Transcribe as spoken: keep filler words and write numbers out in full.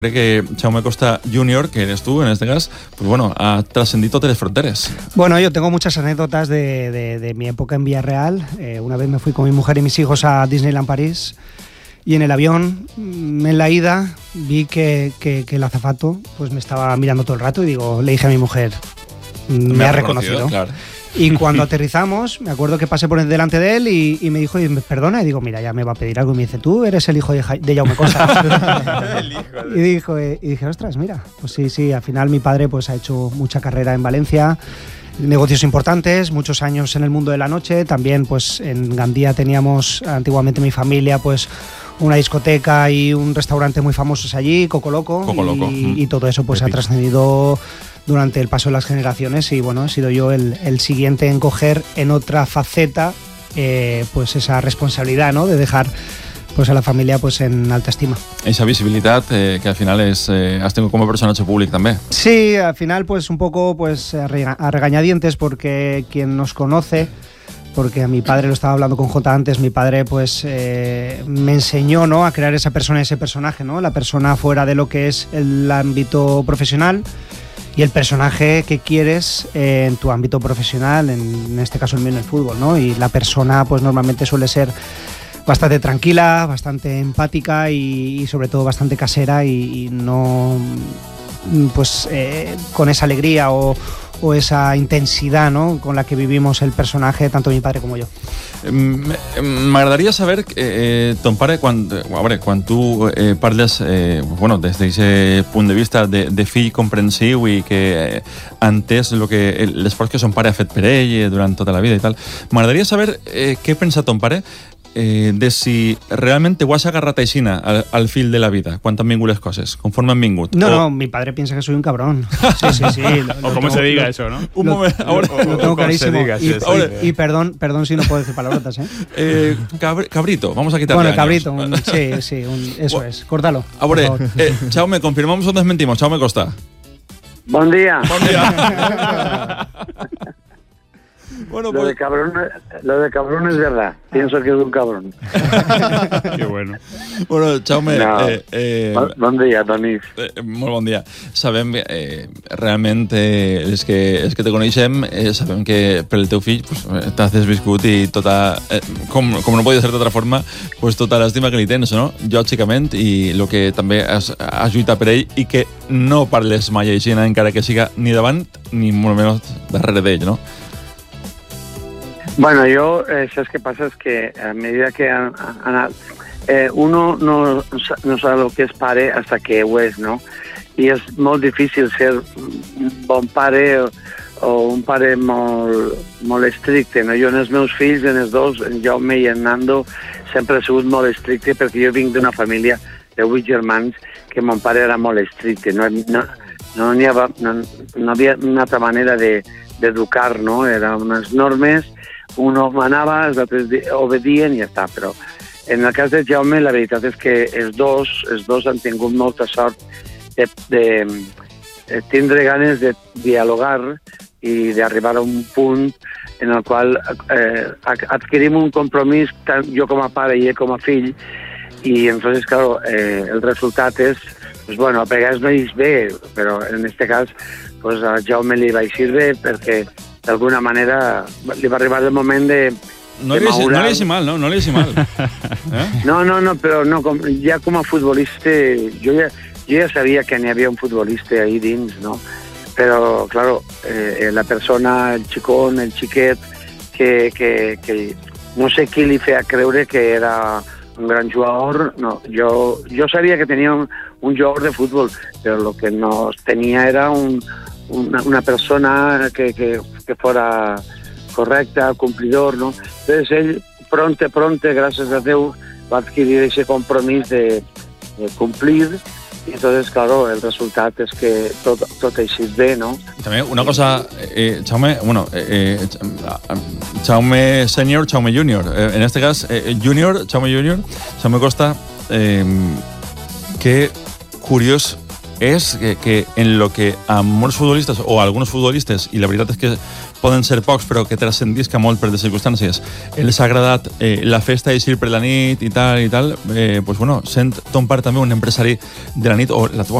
Crec que Jaume Costa júnior, que eres tú en este caso, pues bueno, ha trascendido tres fronteras. Bueno, yo tengo muchas anécdotas de, de, de mi época en Villarreal. Eh, una vez me fui con mi mujer y mis hijos a Disneyland París y en el avión, en la ida, vi que, que, que el azafato pues me estaba mirando todo el rato y digo, le dije a mi mujer, me, me ha reconocido. reconocido. Claro. Y cuando aterrizamos, me acuerdo que pasé por delante de él y, y me dijo, perdona, y digo, mira, ya me va a pedir algo. Y me dice, tú eres el hijo de, de Jaume Costa. el hijo de... y, dijo, y dije, ostras, mira, pues sí, sí, al final mi padre pues ha hecho mucha carrera en Valencia, negocios importantes, muchos años en el mundo de la noche. También pues en Gandía teníamos antiguamente mi familia pues una discoteca y un restaurante muy famosos allí, Coco Loco, Coco Loco. Y, mm. y todo eso pues Epic. ha trascendido durante el paso de las generaciones y bueno, he sido yo el, el siguiente en coger en otra faceta eh, pues esa responsabilidad, ¿no? De dejar pues a la familia pues en alta estima. Esa visibilidad eh, que al final es eh, has tenido como personaje público también. Sí, al final pues un poco pues a, rega- a regañadientes, porque quien nos conoce, porque a mi padre, lo estaba hablando con Jota antes, mi padre pues eh, me enseñó, ¿no?, a crear esa persona, ese personaje, ¿no? La persona fuera de lo que es el ámbito profesional y el personaje que quieres eh, en tu ámbito profesional, en, en este caso el mío en el fútbol, ¿no? Y la persona pues normalmente suele ser bastante tranquila, bastante empática y, y sobre todo bastante casera y, y no pues eh, con esa alegría o, o esa intensidad, ¿no?, con la que vivimos el personaje, tanto mi padre como yo. M'agradaria saber, eh, ton pare, quan, a veure, quan tu eh, parles, eh, bueno, des d'aquest punt de vista de, de fill comprensiu i que eh, ha entès lo que, l'esforç que son pare ha fet per ell durant tota la vida i tal, m'agradaria saber eh, què pensa ton pare eh, de si realment ho has agarrat aixina al, al fil de la vida, quan han vingut les coses, conforme han vingut. No, o... no, mi padre piensa que soy un cabrón. Sí, sí, sí. Lo, o como se diga lo, eso, ¿no? Un lo, momento, ahora... Lo, lo tengo clarísimo. Diga, y, sí, sí, y, sí. y perdón, perdón si no puedo decir palabrotas, ¿eh? eh cabr cabrito, vamos a quitarle Bueno, años. cabrito, un, sí, sí, un, eso bueno, es. Córtalo. A veure, eh, Jaume, confirmamos o desmentimos? Jaume Costa. Bon dia. Bon dia. Bueno, lo, pues... de cabrón, lo de cabrón es verdad. Pienso que es un cabrón. Qué bueno. Bueno, Jaume... No. Eh, eh, bon, bon dia, Donís. Eh, molt bon dia. Sabem, eh, realment, eh, els, que, els que te coneixem, eh, sabem que per el teu fill pues, t'has desviscut i tota, eh, com, com no podia ser d'altra forma, pues, tota l'estima que li tens, no? Lògicament, i el que també has, has lluitat per ell i que no parles mai així, encara que siga ni davant ni molt menys darrere d'ell, no? Bueno, yo, eh, ¿sabes qué pasa? Es que a medida que han, han, eh, uno no, no sabe lo que es pare hasta que ho és, no? I és molt difícil ser un bon pare o, o un pare molt, molt estricte, no? Jo en els meus fills, en els dos, en Jaume i en Nando, sempre he sigut molt estricte perquè jo vinc d'una família de vuit germans que mon pare era molt estricte, no, no, no, n'hi havia, no, no havia una altra manera de, d'educar, no? Eren unes normes, uno manava, els altres obedien i ja està, però en el cas de Jaume la veritat és que els dos, els dos han tingut molta sort de, de, de tindre ganes de dialogar i d'arribar a un punt en el qual eh, adquirim un compromís, tant jo com a pare i ell com a fill, i entonces, claro, eh, el resultat és, pues bueno, a vegades no és bé, però en este cas pues, a Jaume li va eixir bé perquè d'alguna manera li va arribar el moment de, no de li madurar. No lieixi mal, no? No lieixi mal. Eh? No, no, no, però no, com, ja com a futbolista, jo ja, jo ja sabia que n'hi havia un futbolista ahí dins, no? Però, claro, eh, la persona, el xicón, el xiquet, que, que, que no sé qui li feia creure que era un gran jugador, no, jo, jo sabia que tenia un, un jugador de futbol, però el que no tenia era un Una, una persona que, que, que fuera correcta, cumplidor, ¿no? Entonces él pronto, pronto, gracias a Dios, va a adquirir ese compromiso de, de cumplir y entonces, claro, el resultado es que todo, todo sirve, ¿no? También una cosa, eh, Jaume, bueno, eh, Jaume Senior, Jaume Junior, eh, en este caso, eh, Junior, Jaume Junior, Jaume Costa, eh, que curiós és que, que en lo que a molts futbolistes o a alguns futbolistes, i la veritat és que poden ser pocs però que transcendisca molt per les circumstàncies, els ha agradat eh, la festa d'eixir per la nit i tal i tal, eh, pues bueno, sent ton pare també un empresari de la nit, o la teva